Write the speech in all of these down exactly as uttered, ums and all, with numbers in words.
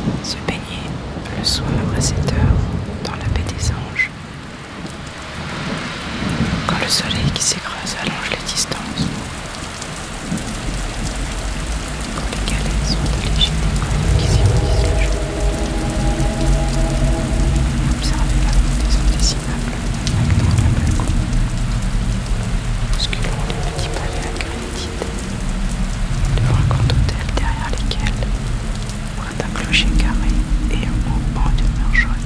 Se baigner le soir à cette heure dans la baie des Anges. Quand le soleil qui s'écrase allonge les distances. Quand les galets sont de légers décollés qui s'ironisent le jour. Observer la montaison des immeubles actant la balcon. Bousculant les petits pavés à granit devant un grand hôtel derrière lesquels pointe un clocher carré et un mouvement de mur jaune.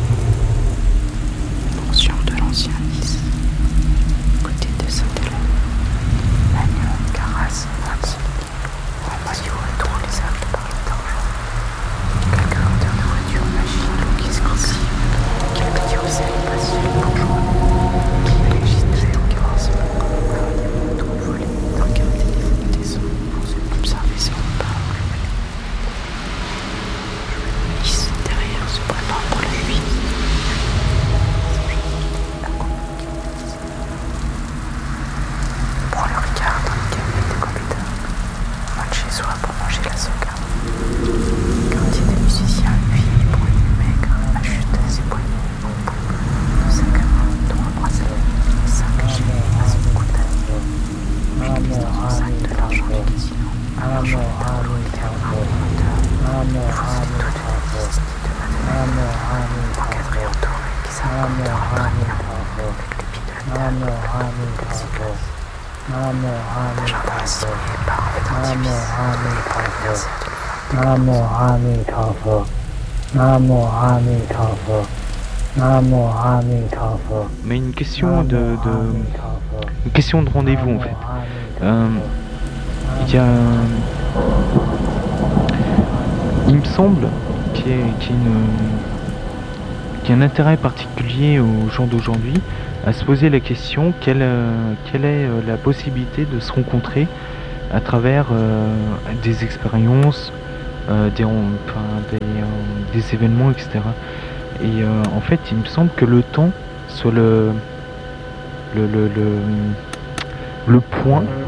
Pension de l'ancien Nice, côté de Saint-Hélène. Lannion, Carras, Nancy, en maillot et trop les Alpes par le d'argent. Quelques vendeurs de voitures machines, look exclusives, quelques tirocelles patients bourgeois. Les gîtes en carrossement comme on voit des motos volées dans le téléphone des sons pour se observer son repas enrhumé. Nice, derrière, se prépare pour la nuit. On prend le Ricard dans le café de Computer, loin de chez soi pour manger la soca. Quartier des musiciens, une fille brune, maigre, achète ses poignets en bout, de sac à main, trois bracelets, cinq G à son couteau. Mais glisse dans son sac de l'argent du casino, un argent de tableau et un moteur. Il faut se toute une liste de madeleines, encadré, entouré, qui s'accorde dans un tragnon, avec les pieds de la table, de la cycliste. Un jardin assigné par un d'artifice, donné par l'anniversaire de Namo Amitabha. Namo Amitabha. Namo Amitabha. Mais une question de, de une question de rendez-vous en fait. Euh, il y a un- il me semble qu'il y a, qu'il y a une- qu'il y a un intérêt particulier aux gens d'aujourd'hui à se poser la question quelle, euh, quelle est euh, la possibilité de se rencontrer à travers euh, des expériences, euh, des, ren- enfin, des, euh, des événements, et cetera. Et euh, en fait, il me semble que le temps soit le, le, le, le, le point